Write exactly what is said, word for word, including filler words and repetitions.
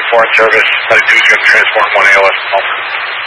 Foreign Service, latitude, transport one A O S.